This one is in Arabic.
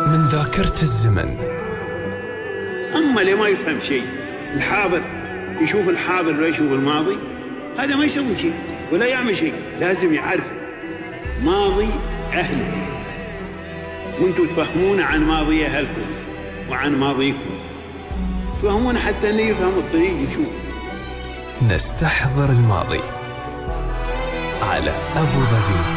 من ذاكرة الزمن. أما اللي ما يفهم شيء، الحاضر يشوف الحاضر ولا يشوف الماضي، هذا ما يسوي شيء ولا يعمل شيء. لازم يعرف ماضي أهله، وانتم تفهمون عن ماضي أهلكم وعن ماضيكم، تفهمون حتى أنه يفهم الطريق يشوف. نستحضر الماضي على أبو ظبي.